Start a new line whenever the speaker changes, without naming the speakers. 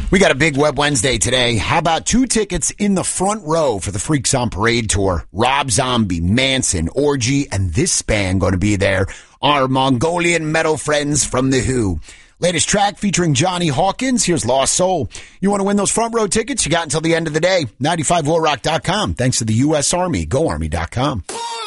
We got a big Web Wednesday today. How about 2 tickets in the front row for the Freaks on Parade tour? Rob Zombie, Manson, Orgy, and this band going to be there. Our Mongolian metal friends from The Who. Latest track featuring Johnny Hawkins. Here's Lost Soul. You want to win those front row tickets? You got until the end of the day. 95WarRock.com. Thanks to the U.S. Army. GoArmy.com.